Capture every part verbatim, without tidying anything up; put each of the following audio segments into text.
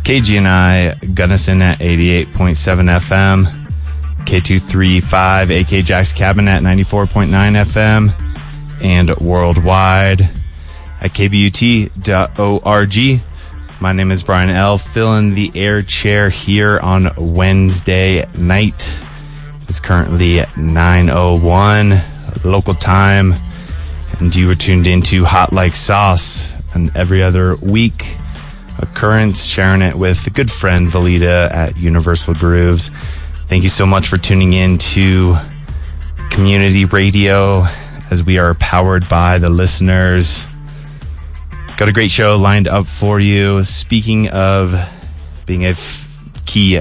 K G N I, Gunnison at eighty-eight point seven F M, K two thirty-five, A K Jack's Cabin at ninety-four point nine F M, and worldwide at K B U T dot org. My name is Brian L., filling the air chair here on Wednesday night. It's currently nine oh one local time, and you are tuned into Hot Like Sauce, an every other week occurrence, sharing it with a good friend Valita at Universal Grooves. Thank you so much for tuning in to community radio, as we are powered by the listeners. Got a great show lined up for you. Speaking of being a f- key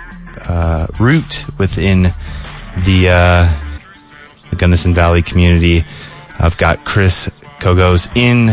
uh, root within the, uh, the Gunnison Valley community, I've got Chris Kogos in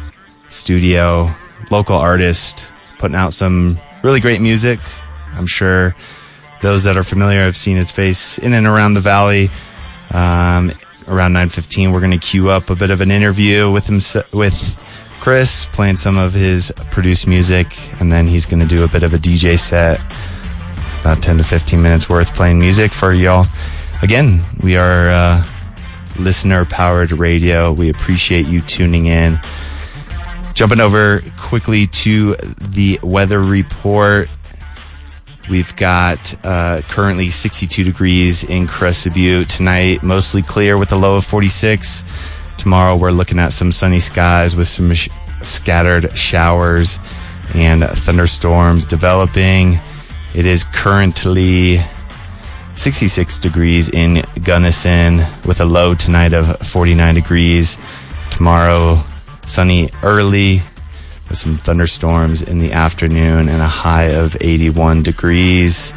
studio, local artist, putting out some really great music. I'm sure those that are familiar have seen his face in and around the valley. Um, around nine fifteen, we're going to queue up a bit of an interview with him, with Chris, playing some of his produced music, and then he's going to do a bit of a D J set, about ten to fifteen minutes worth playing music for y'all. Again, we are uh, listener-powered radio. We appreciate you tuning in. Jumping over quickly to the weather report. We've got uh, currently sixty-two degrees in Crested Butte. Tonight, mostly clear with a low of forty-six. Tomorrow, we're looking at some sunny skies with some sh- scattered showers and thunderstorms developing. It is currently sixty-six degrees in Gunnison with a low tonight of forty-nine degrees. Tomorrow, sunny early with some thunderstorms in the afternoon and a high of eighty-one degrees.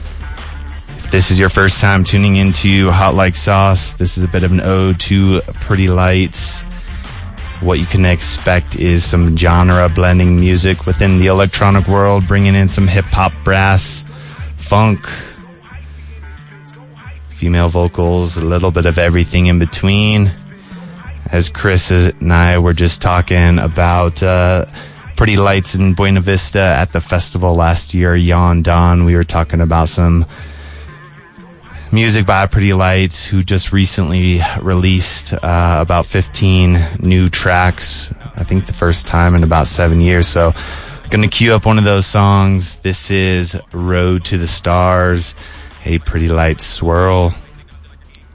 If this is your first time tuning into Hot Like Sauce, this is a bit of an ode to Pretty Lights. What you can expect is some genre blending music within the electronic world, bringing in some hip-hop, brass, funk, female vocals, a little bit of everything in between. As Chris and I were just talking about uh, Pretty Lights in Buena Vista at the festival last year, Yon Dawn, we were talking about some music by Pretty Lights, who just recently released uh, about fifteen new tracks, I think the first time in about seven years. So gonna queue up one of those songs. This is Road to the Stars, a Pretty Lights swirl.